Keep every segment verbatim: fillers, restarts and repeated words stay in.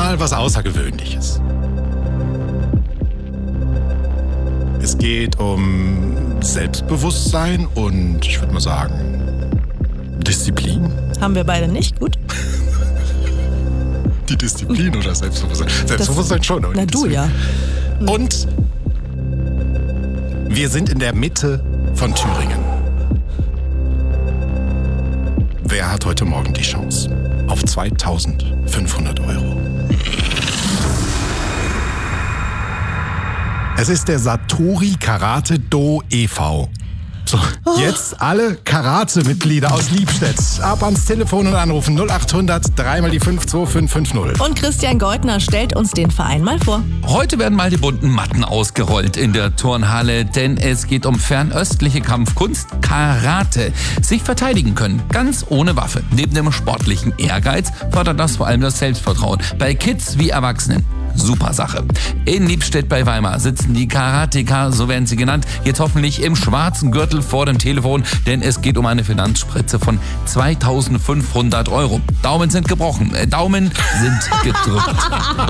mal was Außergewöhnliches. Es geht um Selbstbewusstsein und, ich würde mal sagen, Disziplin. Haben wir beide nicht, gut. Die Disziplin oder Selbstbewusstsein? Selbstbewusstsein das, schon. Aber na du ja. Und wir sind in der Mitte von Thüringen. Wer hat heute Morgen die Chance auf zweitausendfünfhundert Euro? Es ist der Satori Karate Do e V So, oh. Jetzt alle Karate-Mitglieder aus Liebstedt. Ab ans Telefon und anrufen null acht hundert drei mal die fünf zwei fünf fünf null. Und Christian Goldner stellt uns den Verein mal vor. Heute werden mal die bunten Matten ausgerollt in der Turnhalle, denn es geht um fernöstliche Kampfkunst, Karate. Sich verteidigen können, ganz ohne Waffe. Neben dem sportlichen Ehrgeiz fördert das vor allem das Selbstvertrauen. Bei Kids wie Erwachsenen. Super Sache. In Liebstedt bei Weimar sitzen die Karateka, so werden sie genannt, jetzt hoffentlich im schwarzen Gürtel vor dem Telefon, denn es geht um eine Finanzspritze von zweitausendfünfhundert Euro. Daumen sind gebrochen, äh, Daumen sind gedrückt.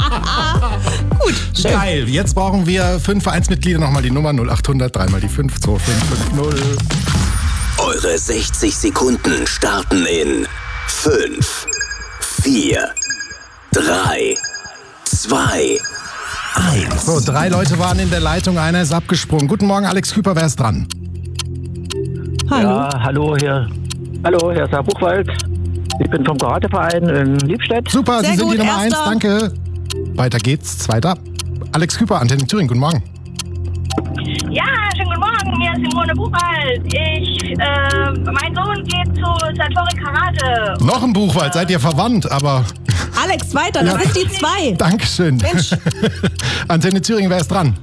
Gut, schön. Geil, jetzt brauchen wir fünf Vereinsmitglieder, nochmal die Nummer null acht hundert drei mal die fünf zwei fünf fünf null. Eure sechzig Sekunden starten in fünf, vier, drei, zwei, eins. So, drei Leute waren in der Leitung, einer ist abgesprungen. Guten Morgen, Alex Küper, wer ist dran? Hallo. Ja, hallo, hier. Hallo, hier ist Herr Buchwald. Ich bin vom Karateverein in Liebstedt. Super, Sehr Sie sind gut, die Nummer eins, Erster. danke. Weiter geht's, zweiter. Alex Küper, Antenne Thüringen, guten Morgen. Ja, schönen guten Morgen, hier ist Simone Buchwald. Ich, äh, mein Sohn geht zu Satori Karate. Noch ein Buchwald, seid ihr verwandt, aber Alex, weiter, das Ja. ist die zwei. Dankeschön. Mensch. Antenne Thüringen, wer ist dran?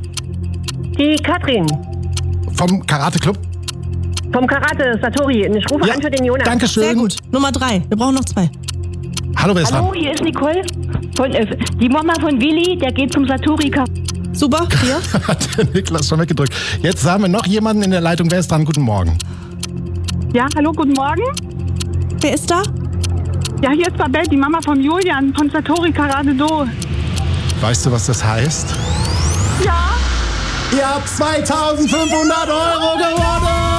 Die Katrin Vom Karate-Club? vom Karate Satori. Ich rufe Ja, an für den Jonas. Dankeschön. Sehr gut. Nummer drei. Wir brauchen noch zwei. Hallo, wer ist Hallo, dran? hier ist Nicole. Von, äh, die Mama von Willi, der geht zum Satori. Super, vier. Hat der Niklas schon weggedrückt. Jetzt haben wir noch jemanden in der Leitung, wer ist dran? Guten Morgen. Ja, hallo, guten Morgen. Wer ist da? Ja, hier ist Babette, die Mama von Julian von Satori Karate Do. Weißt du, was das heißt? Ja. Ihr habt zweitausendfünfhundert Euro gewonnen!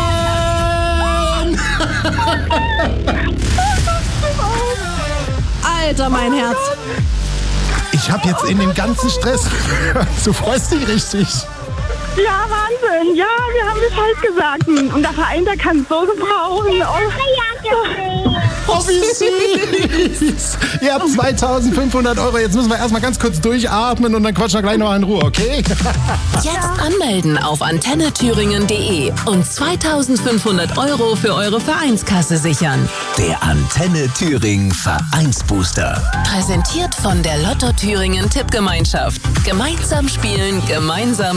Alter, mein Herz. Ich hab jetzt in den ganzen Stress. Du freust dich richtig. Ja, Wahnsinn. Ja, wir haben Bescheid gesagt. Und der Verein, der kann es so gebrauchen. Oh, Oh, wie süß. Ihr habt zweitausendfünfhundert Euro. Jetzt müssen wir erstmal ganz kurz durchatmen und dann quatschen wir gleich noch in Ruhe, okay? Jetzt anmelden auf antenne thüringen punkt de und zweitausendfünfhundert Euro für eure Vereinskasse sichern. Der Antenne Thüringen Vereinsbooster. Präsentiert von der Lotto Thüringen Tippgemeinschaft. Gemeinsam spielen, gemeinsam